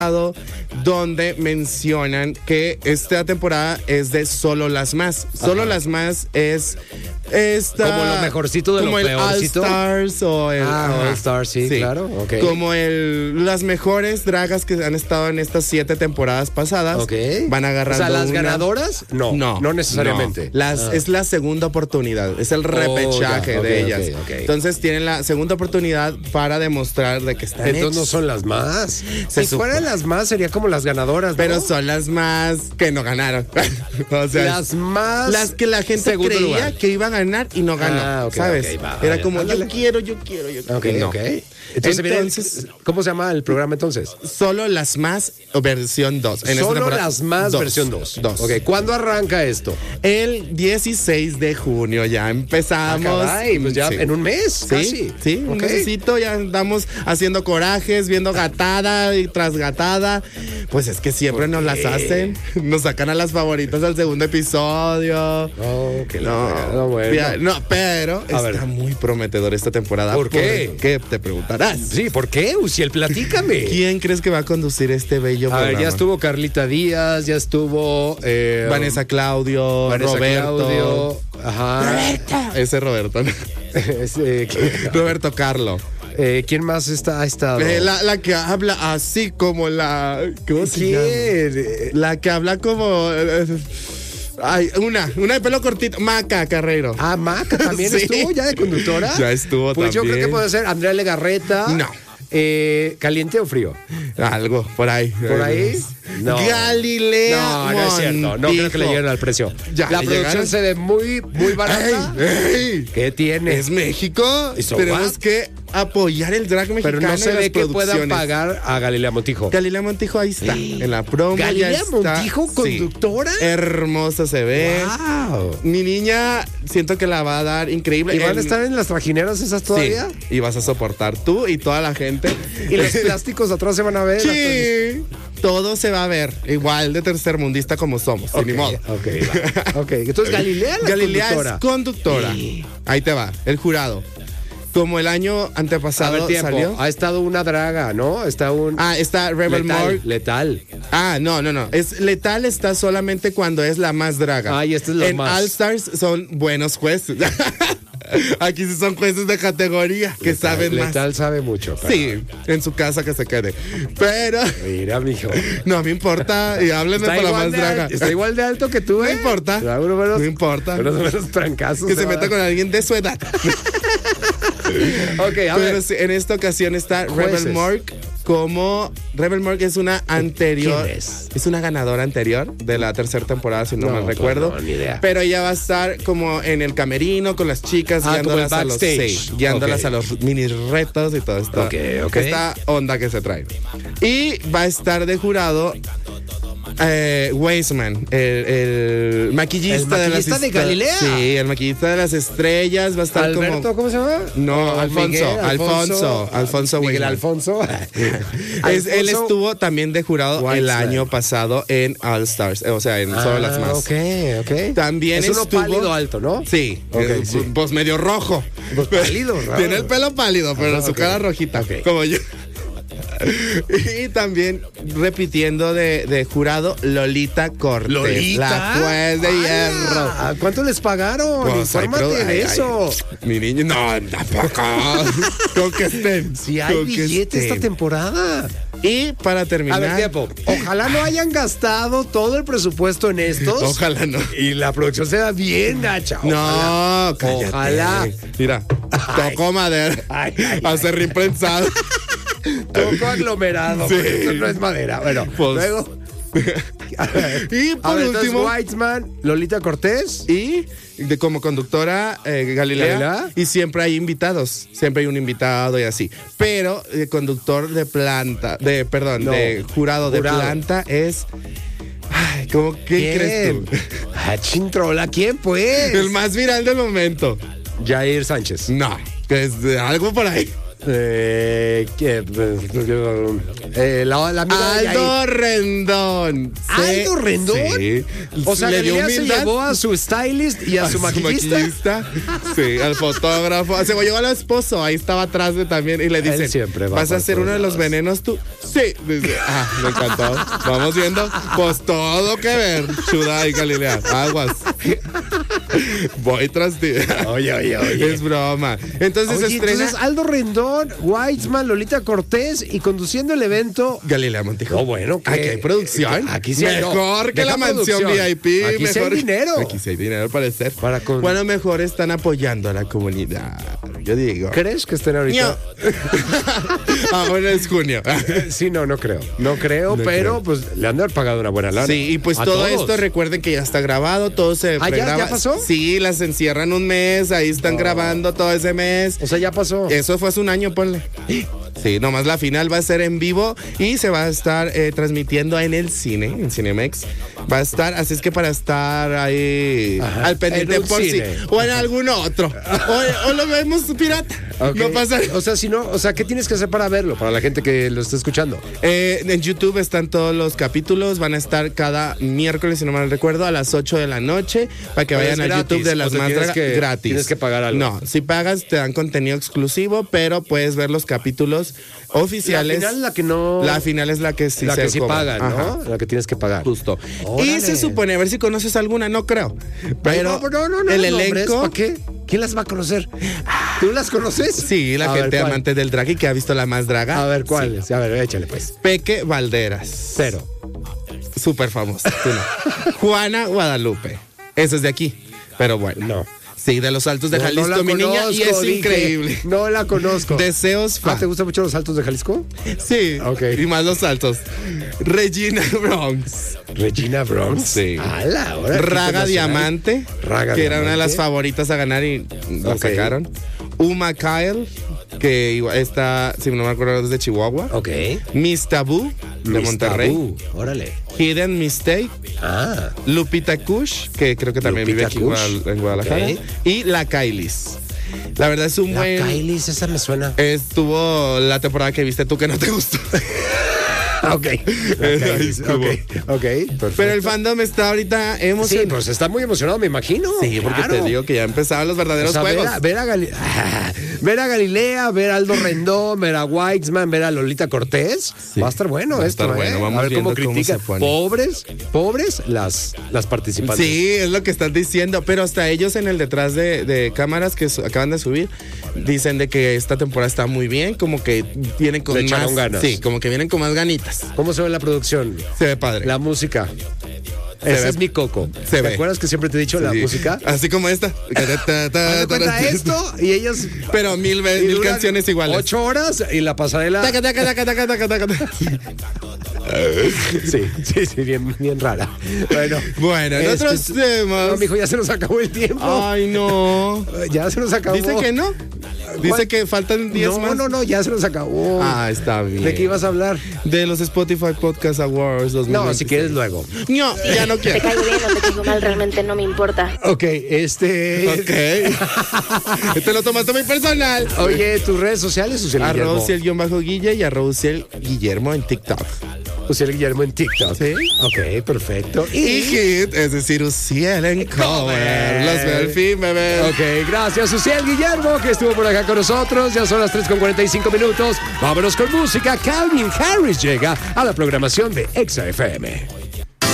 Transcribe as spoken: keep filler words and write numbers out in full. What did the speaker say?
donde mencionan que esta temporada es de Solo las Más. Solo Ajá. las Más es esta, como lo mejorcito de como lo el peorcito. All Stars o el ah, All Stars, sí, sí, claro. Okay. Como el las mejores dragas que han estado en estas siete temporadas pasadas. Okay. Van agarrando. O sea, las una... ganadoras, no, no, no necesariamente. No. Las, ah. Es la segunda oportunidad, es el repechaje oh, okay, de ellas. Okay, okay. Entonces tienen la segunda oportunidad para demostrar de que están. Entonces hechos. No son las más. Se si supo. fueran las más sería como las ganadoras, ¿no? Pero son las más que no ganaron. O sea, las más. Las que la gente creía lugar. que iban a ganar y no ganó. Ah, okay, ¿sabes? Okay, va, Era vale, como ándale. yo quiero, yo quiero, yo quiero. Okay, no. okay. Entonces, entonces, ¿cómo se llama el programa entonces? Solo las más versión dos. En Solo las más dos. versión dos. dos. Ok, ¿cuándo arranca esto? El dieciséis de junio ya empezamos. Ah, caray, pues ya sí. en un mes, sí, casi. Sí, un okay. mesecito, ya andamos haciendo corajes, viendo gatada y tras gatada. Pues es que siempre nos las hacen. Nos sacan a las favoritas al segundo episodio. Oh, que no, no, bueno. Ya, no, pero a está ver. muy prometedor esta temporada. ¿Por qué? ¿Por qué? Te preguntarás. Sí, ¿por qué, Uciel? Platícame. ¿Quién crees que va a conducir este bello a programa? Ver, ya estuvo Carlita Díaz, ya estuvo eh, Vanessa Claudio, Vanessa Roberto. Claudio, ajá. Roberto. Ese Roberto. Ese, Roberto Carlo. Eh, ¿Quién más está, ha estado? Eh, la, la que habla así como la... ¿Cómo se ¿Quién? llama? La que habla como... Eh, Ay, una, una de pelo cortito, Maca Carrero. Ah, Maca también sí. estuvo ya de conductora. Ya estuvo pues también. Pues yo creo que puede ser Andrea Legarreta. No. Eh, ¿Caliente o frío? Algo, por ahí. ¿Por ahí? No. Galilea No, no es cierto. No creo que le lleguen al precio. Ya, la producción llegaron? se ve muy, muy barata. Ey, ey. ¿Qué tiene? Es México. So Tenemos what? que apoyar el drag mexicano. Pero no se ve que puedan producciones. pagar a Galilea Montijo. Galilea Montijo ahí está. En la promo. ¿Galilea ya está. Montijo, conductora? Sí. Hermosa se ve. Wow. Mi niña, siento que la va a dar increíble. ¿Y van en... a estar en las trajineras esas todavía? Sí. Y vas a soportar tú y toda la gente. Y los plásticos atrás se van a ver. Sí. Todo se va a ver igual de tercermundista como somos. Okay, ni modo. Ok, va. Ok. Entonces Galilea, la Galilea conductora. es conductora. Sí. Ahí te va, el jurado. Como el año antepasado a ver, tiempo. salió. Ha estado una draga, ¿no? Está un. Ah, está Rebel letal, Morgue. Letal. Ah, no, no, no. Es letal está solamente cuando es la más draga. Ah, y esta es la en más. All Stars son buenos jueces. Aquí sí son jueces de categoría que letal, saben más. Letal sabe mucho. Pero... Sí, en su casa que se quede. Pero. Mira, mijo. No me importa. Y háblenme por la más draga. Está igual de alto que tú, ¿eh? No importa. Uno menos, no importa. Unos menos trancazos. Que se meta con alguien de su edad. Ok, a Pero ver. sí, en esta ocasión está Jueces. Rebel Morgue. Como Rebel Morgue es una anterior. ¿Quién es? Es una ganadora anterior de la tercera temporada, si no, No, mal pues recuerdo. no, ni idea. Pero ella va a estar como en el camerino con las chicas, Ah, guiándolas como el a los backstage. sí, guiándolas Ok. a los mini retos y todo esto. Ok, ok. Esta onda que se trae. Y va a estar de jurado eh, Weisman, el, el maquillista, ¿El maquillista de, las de Galilea? Sí, el maquillista de las estrellas va a estar Alberto, como... ¿cómo se llama? No, Alfonso, Miguel, Alfonso, Alfonso Miguel Weisman. Alfonso. Es, él estuvo también de jurado Weisman. el año pasado en All Stars, o sea, en Ah, Solo las Más. Ok, ok. También es uno estuvo... pálido alto, ¿no? Sí, Ok, es, sí. pues medio rojo. Pues pálido, raro. Tiene el pelo pálido, pero Ah, su okay. cara rojita, Okay. como yo. Y también repitiendo de, de jurado Lolita Cortés, ¿Lolita? la juez de Ah, hierro. ¿Cuánto les pagaron? Pues, ay, Infórmate pero- en ay, eso. ay, mi niño, no, tampoco. Con que estén. Si hay con que billete esta estén. temporada. Y para terminar. A ver, tiempo. Ojalá no hayan gastado todo el presupuesto en estos. Ojalá no. Y la producción sea bien gacha. No, cállate. Ojalá. Mira, Ay. tocó madera. Ay, ay, Hacer reimprensado. Poco aglomerado. Sí. Porque esto no es madera. Bueno, Pues- luego. A ver, Y por a ver, entonces, último. Weitzman, Lolita Cortés. Y de, como conductora eh, Galilea, Galilea. y siempre hay invitados, siempre hay un invitado y así. Pero el conductor de planta, de perdón, No. de jurado, de Jurado. planta es, ay, ¿cómo qué ¿Quién? crees tú? Ah, chintrola, ¿quién pues? El más viral del momento. Jair Sánchez. No, que es de algo por ahí. Eh, ¿qué? Eh, la, la amiga de Aldo Yair. Rendón. ¿Aldo Rendón? Sí. O sea, le dio Galilea se humildad llevó a su stylist y a, su maquillista. maquillista. Sí, al fotógrafo. Se llevó al esposo, ahí estaba atrás de también y le dice, Él siempre va ¿vas a por hacer todos uno de los lados. venenos tú? Sí. Dice, ah, me encantó. Vamos viendo. Pues todo que ver, Chuda y Galilea. Aguas. Voy tras ti. Oye, oye, oye. Es broma. Entonces Oye, se estrena entonces Aldo Rendón, Weitzman, Lolita Cortés y conduciendo el evento. Galilea Montijo. No, bueno, que- aquí hay producción. aquí sí hay- no, Mejor que deja la mansión producción. V I P. Aquí sí hay mejor- dinero. Aquí sí hay dinero, al parecer. Para con- Bueno, mejor están apoyando a la comunidad. Yo digo. ¿Crees que estén ahorita? Ahora es junio. Sí, no, no creo. No creo, No pero creo. pues le han de haber pagado una buena lana. Sí, y pues A todo todos. esto, recuerden que ya está grabado, todo se Ah, ¿ya- pregraba. ya pasó? Sí, las encierran un mes, ahí están grabando todo ese mes. O sea, ya pasó. Eso fue hace un año, ponle. Sí, nomás la final va a ser en vivo y se va a estar eh, transmitiendo en el cine, en Cinemex. Va a estar, así es que para estar ahí Ajá, al pendiente en un por si. cine. O en algún otro. O, o lo vemos pirata. Ok. No pasa O sea, si no, o sea, ¿qué tienes que hacer para verlo? Para la gente que lo está escuchando. Eh, en YouTube están todos los capítulos, van a estar cada miércoles, si no mal recuerdo, a las ocho de la noche, para que Pero vayan es a gratis, YouTube de o las sea, más tienes dra- que- gratis. tienes que pagar algo. No, si pagas te dan contenido exclusivo, pero puedes ver los capítulos oficiales. La final es la que no. La final es la que sí la se que sí cobra. pagan, Ajá. ¿no? La que tienes que pagar. Justo. Órale. Y se supone, a ver si conoces alguna, no creo. Pero no, no, no, no, el nombres, elenco. ¿para qué? ¿Quién las va a conocer? ¿Tú las conoces? Sí, la A ver, gente ¿cuál? amante del drag y que ha visto la más draga. A ver, ¿cuál? Sí. es? A ver, échale pues. Peque Valderas. Cero. Súper famosa. tú no. Juana Guadalupe. Eso es de aquí. Pero bueno. No. Sí, de los Altos de No, no Jalisco, la mi niña, y conozco, es dije. increíble. No la conozco. Deseos Ah, fan. ¿te gustan mucho los Altos de Jalisco? Sí. Ok. Y más los altos. Regina Bronx. Regina Bronx. Sí. ¡Hala! ahora qué Raga internacional. Diamante. Raga que era una de las Diamante. favoritas a ganar y la Ok. sacaron. Uma Kyle, que igual está, si no me acuerdo, es de Chihuahua. Ok. Miss Tabú, de Miss Monterrey. Tabú, Órale. Hidden Mistake. Ah. Lupita Kush, que creo que también Lupita vive aquí en Kush. Guadal- en Guadalajara. Ok. Y la Kailis. La verdad es un La buen. Kylie, esa me suena. Estuvo la temporada que viste tú que no te gustó. Ok. La Ahí Kylie, estuvo. ok. Ok. Perfecto. Pero el fandom está ahorita Sí, emocionado. pues está muy emocionado, me imagino. Sí, porque Claro. te digo que ya empezaron los verdaderos O sea, ver, juegos. a, ver, a Gali- ah, ver a Galilea, ver a Aldo Rendón, ver a Weitzman, ver a Lolita Cortés. Sí. Va a estar bueno Va a esto, estar ¿eh? bueno, vamos a ver cómo viendo cómo critican. se pone. Pobres, pobres las, las participantes. Sí, es lo que están diciendo, pero hasta ellos en el detrás de, de cámaras que su- acaban de subir dicen de que esta temporada está muy bien, como que vienen con Le más echaron ganas. Sí, como que vienen con más ganitas. ¿Cómo se ve la producción? Se ve padre. La música. Ese ve- es mi coco. se ¿Te ve. acuerdas que siempre te he dicho la Sí. música? Así como esta. Haz de cuenta esto y ellos. Pero mil, ve- y mil duran canciones iguales. Ocho horas y la pasarela. Taca, taca, taca, taca, taca, taca, taca. Sí, sí, sí, bien, bien rara. Bueno, Bueno, en este, otros temas. No, mijo, ya se nos acabó el tiempo. Ay, no. Ya se nos acabó. Dice que no. Dice ¿Cuál? que faltan diez No, más. no, no, ya se nos acabó. Ah, está bien. ¿De qué ibas a hablar? De los Spotify Podcast Awards dos mil veintiséis. No, si quieres luego. No, ya no Te quiero. caigo bien o te caigo mal, realmente no me importa. Ok, este. Ok. Te lo tomaste muy personal. Oye, tus redes sociales, Uciel A Guillermo. Rosiel guión bajo Guille y a Rosiel Guillermo en TikTok. Uciel Guillermo en TikTok. Sí. Ok, perfecto. Y hit, es decir, Uciel en cover. Los veo al fin, bebé. Ok, gracias, Uciel Guillermo, que estuvo por acá con nosotros. Ya son las tres con cuarenta y cinco minutos. Vámonos con música. Calvin Harris llega a la programación de Exa F M.